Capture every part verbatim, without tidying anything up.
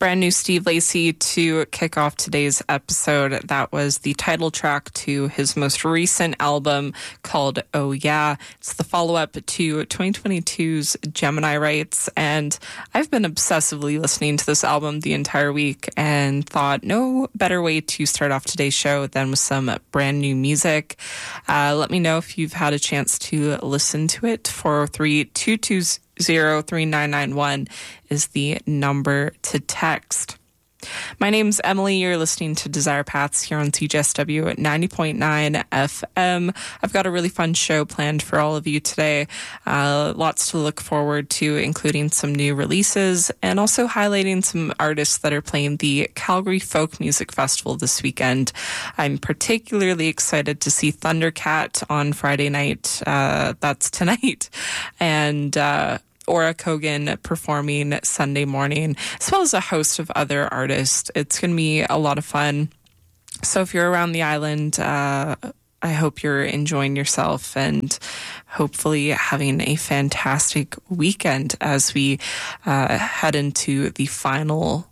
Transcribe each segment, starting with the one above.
Brand new Steve Lacy to kick off today's episode. That was the title track to his most recent album called Oh Yeah. It's the follow-up to twenty twenty-two's Gemini Rights, and I've been obsessively listening to this album the entire week and thought no better way to start off today's show than with some brand new music. Uh, let me know if you've had a chance to listen to it. four oh three, two two zero, three nine nine one is the number to text. My name's Emily. You're listening to Desire Paths here on C J S W at ninety point nine F M. I've got a really fun show planned for all of you today. Uh, lots to look forward to, including some new releases and also highlighting some artists that are playing the Calgary Folk Music Festival this weekend. I'm particularly excited to see Thundercat on Friday night. Uh, that's tonight. And, uh, Aura Kogan performing Sunday morning, as well as a host of other artists. It's going to be a lot of fun. So if you're around the island, uh, I hope you're enjoying yourself and hopefully having a fantastic weekend as we uh, head into the final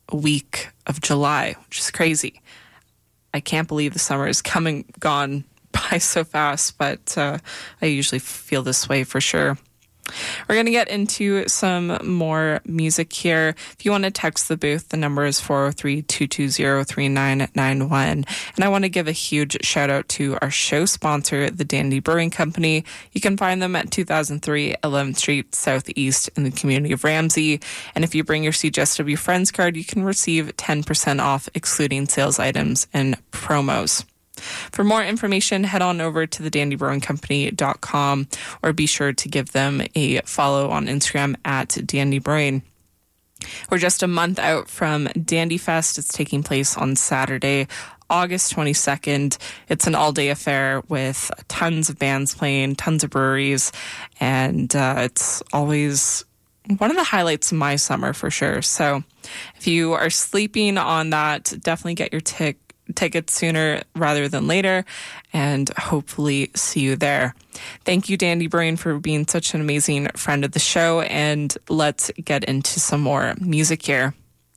week of July, which is crazy. I can't believe the summer is coming, gone by so fast, but uh, I usually feel this way for sure. We're going to get into some more music here. If you want to text the booth, the number is four oh three, two two zero, three nine nine one. And I want to give a huge shout out to our show sponsor, the Dandy Brewing Company. You can find them at two thousand three eleventh Street Southeast in the community of Ramsey. And if you bring your C J S W Friends card, you can receive ten percent off, excluding sales items and promos. For more information, head on over to the dandy brewing company dot com or be sure to give them a follow on Instagram at Dandy Brewing. We're just a month out from Dandy Fest. It's taking place on Saturday, August twenty-second. It's an all-day affair with tons of bands playing, tons of breweries, and uh, it's always one of the highlights of my summer for sure. So if you are sleeping on that, definitely get your tick. tickets sooner rather than later, and hopefully see you there. Thank you, Dandy Brewing, for being such an amazing friend of the show, and let's get into some more music here.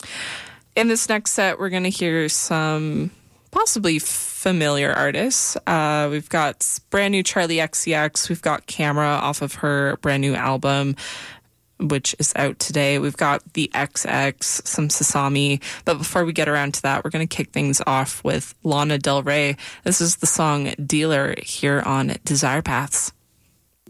In this next set, we're going to hear some possibly familiar artists. Uh, we've got brand new Charlie X C X. We've got Camera off of her brand new album, which is out today. We've got the X X, some Sasami. But before we get around to that, we're going to kick things off with Lana Del Rey. This is the song Dealer here on Desire Paths.